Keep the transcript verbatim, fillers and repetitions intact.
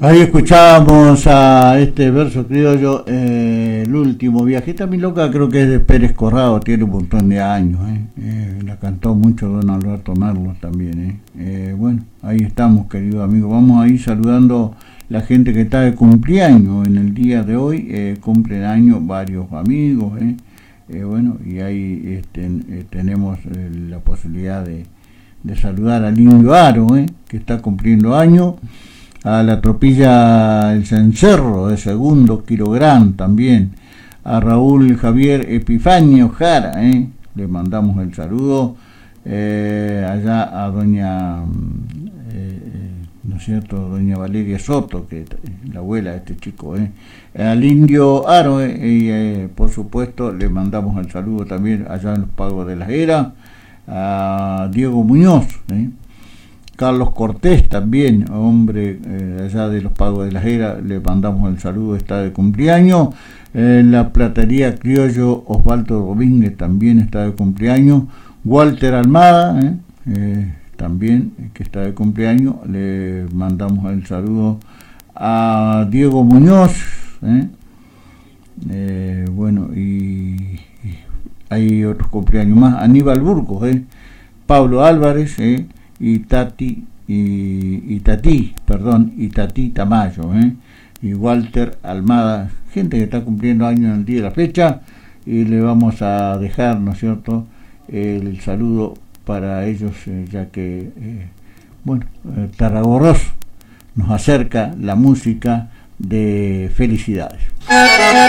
Ahí escuchábamos a este verso criollo, eh, El último viaje. Esta milonga creo que es de Pérez Corrado, tiene un montón de años. Eh. Eh, la cantó mucho don Alberto Merlos también. Eh. Eh, bueno, ahí estamos, queridos amigos. Vamos a ir saludando la gente que está de cumpleaños en el día de hoy. Eh, cumplen años varios amigos. Eh. Eh, bueno, y ahí este, eh, tenemos eh, la posibilidad de, de saludar al Indio Aro, eh, que está cumpliendo años. A la tropilla El Cencerro de Segundo Quirográn también, a Raúl Javier Epifanio Jara, ¿eh? le mandamos el saludo, eh, allá a doña, eh, ¿no es cierto?, doña Valeria Soto, que es la abuela de este chico, ¿eh? al Indio Aro, eh, y eh, por supuesto le mandamos el saludo también allá en los Pagos de la Era, a Diego Muñoz, ¿eh? Carlos Cortés también, hombre eh, allá de los Pagos de la Era, le mandamos el saludo, está de cumpleaños. Eh, la platería criollo Osvaldo Domínguez también está de cumpleaños. Walter Almada, eh, eh, también, que está de cumpleaños, le mandamos el saludo a Diego Muñoz, eh, eh, bueno, y, y hay otros cumpleaños más, Aníbal Burgos, eh, Pablo Álvarez, eh, y Tati y, y Tati, perdón, y Tati Tamayo, ¿eh? y Walter Almada, gente que está cumpliendo años en el día de la fecha, y le vamos a dejar, ¿no es cierto?, el saludo para ellos, eh, ya que, eh, bueno, eh, Tarragorros nos acerca la música de felicidades.